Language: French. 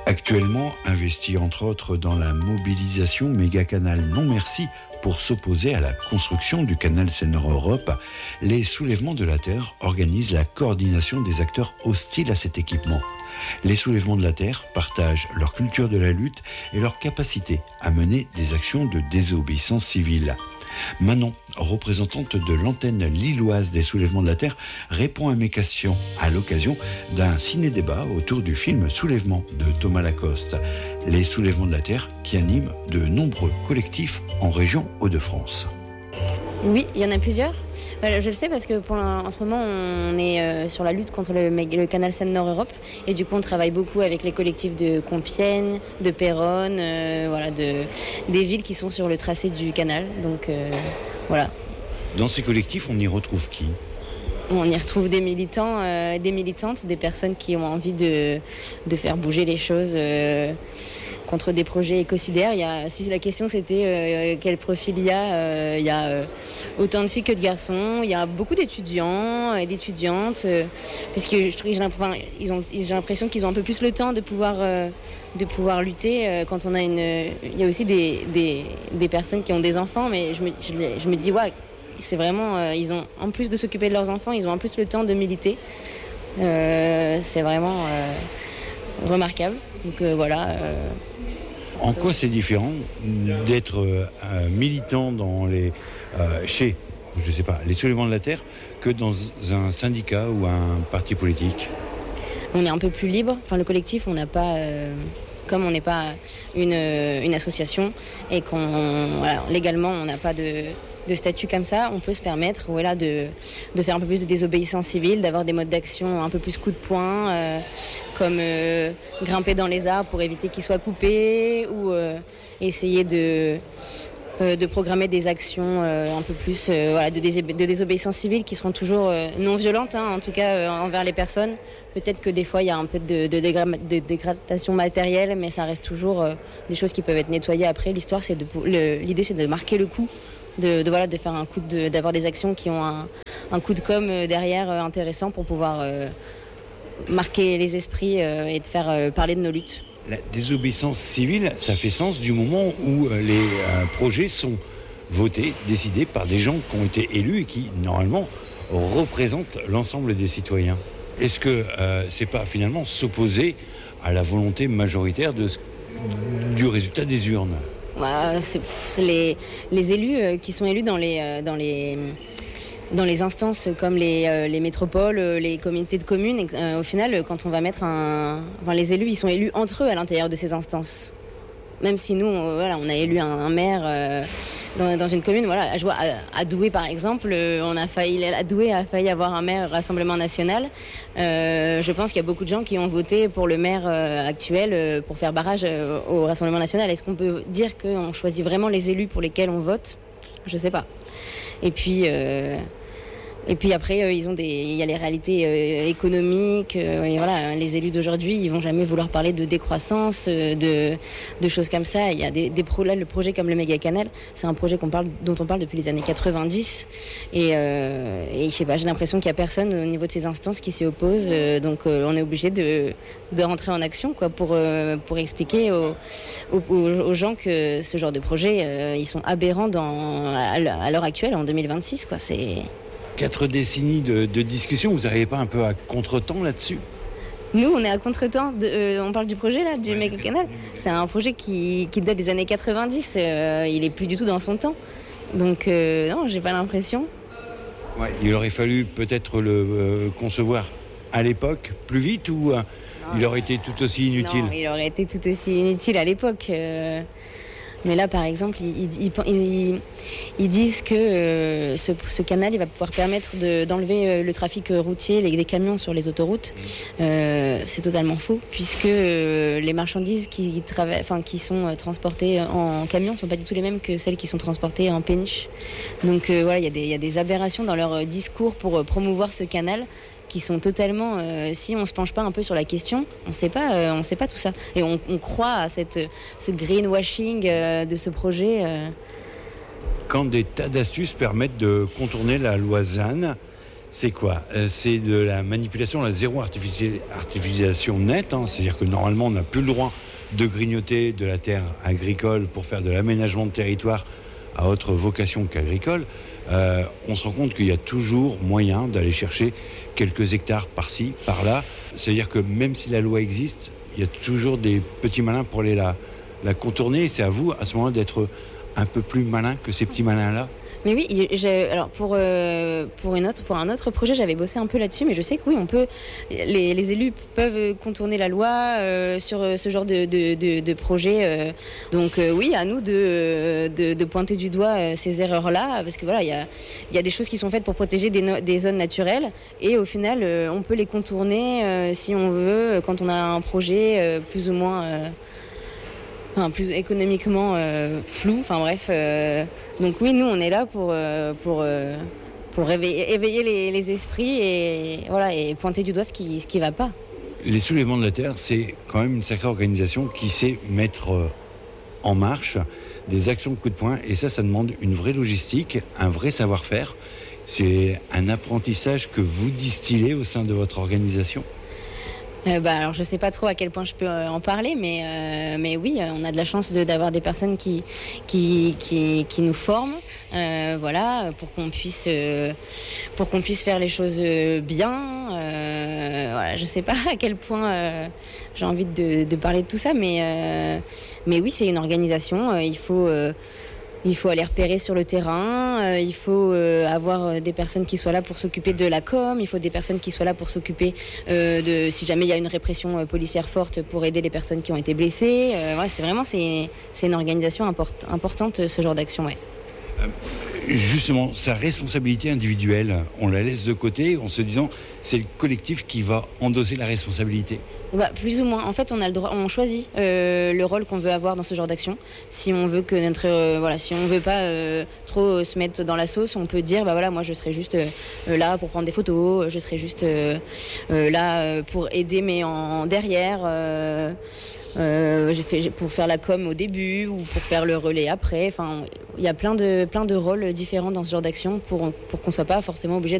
Actuellement investi entre autres dans la mobilisation Mégacanal Non Merci pour s'opposer à la construction du canal Seine-Nord-Europe, les Soulèvements de la Terre organisent la coordination des acteurs hostiles à cet équipement. Les Soulèvements de la Terre partagent leur culture de la lutte et leur capacité à mener des actions de désobéissance civile. Manon, représentante de l'antenne lilloise des Soulèvements de la Terre, répond à mes questions à l'occasion d'un ciné-débat autour du film Soulèvement de Thomas Lacoste. Les Soulèvements de la Terre qui animent de nombreux collectifs en région Hauts-de-France. Oui, il y en a plusieurs. Je le sais parce que en ce moment, on est sur la lutte contre le canal Seine-Nord-Europe. Et du coup, on travaille beaucoup avec les collectifs de Compiègne, de Péronne, des villes qui sont sur le tracé du canal. Donc, voilà. Dans ces collectifs, on y retrouve qui ? On y retrouve des militants, des militantes, des personnes qui ont envie de faire bouger les choses contre des projets écocidaires. Si la question c'était quel profil il y a autant de filles que de garçons. Il y a beaucoup d'étudiants et d'étudiantes parce que j'ai l'impression qu'ils ont un peu plus le temps de pouvoir lutter quand on a il y a aussi des personnes qui ont des enfants, mais je me dis ouais, c'est vraiment ils ont en plus de s'occuper de leurs enfants, ils ont en plus le temps de militer. C'est vraiment remarquable. Donc voilà. En quoi c'est différent d'être militant dans chez, je sais pas, les Soulèvements de la Terre que dans un syndicat ou un parti politique ? On est un peu plus libre. Enfin, le collectif, on n'a pas, comme on n'est pas une association et légalement, on n'a pas de statut comme ça, on peut se permettre de faire un peu plus de désobéissance civile, d'avoir des modes d'action un peu plus coup de poing, comme grimper dans les arbres pour éviter qu'ils soient coupés ou essayer de programmer des actions un peu plus de désobéissance civile qui seront toujours non violentes, en tout cas envers les personnes. Peut-être que des fois il y a un peu de dégradation matérielle, mais ça reste toujours des choses qui peuvent être nettoyées après. L'idée c'est de marquer le coup. De faire d'avoir des actions qui ont un coup de com derrière intéressant pour pouvoir marquer les esprits et de faire parler de nos luttes. La désobéissance civile, ça fait sens du moment où les projets sont votés, décidés par des gens qui ont été élus et qui, normalement, représentent l'ensemble des citoyens. Est-ce que c'est pas finalement s'opposer à la volonté majoritaire du résultat des urnes ? C'est les élus qui sont élus dans les instances comme les métropoles, les communautés de communes. Au final, quand on va mettre les élus, ils sont élus entre eux à l'intérieur de ces instances. Même si nous, on a élu un maire dans une commune. Voilà, je vois à Douai par exemple, Douai a failli avoir un maire Rassemblement National. Je pense qu'il y a beaucoup de gens qui ont voté pour le maire actuel pour faire barrage au Rassemblement National. Est-ce qu'on peut dire qu'on choisit vraiment les élus pour lesquels on vote ? Je sais pas. Et puis après, il y a les réalités économiques. Et voilà, les élus d'aujourd'hui, ils vont jamais vouloir parler de décroissance, de choses comme ça. Il y a là, le projet comme le Mégacanal, c'est un projet dont on parle depuis les années 90. Et je sais pas, j'ai l'impression qu'il y a personne au niveau de ces instances qui s'y oppose. Donc on est obligé de rentrer en action, quoi, pour expliquer aux gens que ce genre de projet, ils sont aberrants à l'heure actuelle, en 2026, quoi. C'est 4 décennies de discussion, vous n'arrivez pas un peu à contre-temps là-dessus ? Nous, on est à contre-temps. On parle du projet là, du Mégacanal. C'est un projet qui date des années 90. Il est plus du tout dans son temps. Donc non, j'ai pas l'impression. Ouais, il aurait fallu peut-être le concevoir à l'époque plus vite ou il aurait été tout aussi inutile ? Non, il aurait été tout aussi inutile à l'époque. Mais là, par exemple, ils disent que ce canal, il va pouvoir permettre d'enlever le trafic routier, les camions sur les autoroutes. C'est totalement faux, puisque les marchandises qui sont transportées en camion ne sont pas du tout les mêmes que celles qui sont transportées en péniche. Donc il y a des aberrations dans leur discours pour promouvoir ce canal, qui sont totalement, si on se penche pas un peu sur la question, on sait pas tout ça. Et on croit à ce greenwashing de ce projet. Quand des tas d'astuces permettent de contourner la loi ZAN, C'est quoi? C'est de la manipulation, la zéro artificialisation nette, hein. C'est-à-dire que normalement on n'a plus le droit de grignoter de la terre agricole pour faire de l'aménagement de territoire à autre vocation qu'agricole. On se rend compte qu'il y a toujours moyen d'aller chercher quelques hectares par-ci, par-là. C'est-à-dire que même si la loi existe, il y a toujours des petits malins pour aller la contourner. Et c'est à vous, à ce moment-là, d'être un peu plus malin que ces petits malins-là. Mais oui, alors pour un autre projet, j'avais bossé un peu là-dessus, mais je sais que oui, les élus peuvent contourner la loi sur ce genre de projet. Donc oui, à nous de pointer du doigt ces erreurs-là, parce que voilà, il y a des choses qui sont faites pour protéger des zones naturelles, et au final, on peut les contourner si on veut, quand on a un projet plus ou moins... plus économiquement flou, enfin bref. Donc oui, nous on est là pour éveiller les esprits et voilà, et pointer du doigt ce qui va pas. Les soulèvements de la terre, c'est quand même une sacrée organisation qui sait mettre en marche des actions de coup de poing, et ça demande une vraie logistique, un vrai savoir-faire. C'est un apprentissage que vous distillez au sein de votre organisation. Alors je sais pas trop à quel point je peux en parler, mais oui, on a de la chance d'avoir des personnes qui nous forment, voilà, pour qu'on puisse faire les choses bien. Voilà, je sais pas à quel point j'ai envie de parler de tout ça, mais oui, c'est une organisation. Il faut aller repérer sur le terrain, il faut avoir des personnes qui soient là pour s'occuper de la com, il faut des personnes qui soient là pour s'occuper si jamais il y a une répression policière forte, pour aider les personnes qui ont été blessées. Ouais, c'est une organisation importante, ce genre d'action, ouais. Justement, sa responsabilité individuelle, on la laisse de côté en se disant c'est le collectif qui va endosser la responsabilité. Plus ou moins. En fait, on a le droit, on choisit le rôle qu'on veut avoir dans ce genre d'action. Si on veut que si on veut pas trop se mettre dans la sauce, on peut dire moi je serai juste là pour prendre des photos, je serai juste là pour aider mais en derrière. Pour faire la com au début ou pour faire le relais après. Enfin, il y a plein de rôles différents dans ce genre d'action pour qu'on soit pas forcément obligé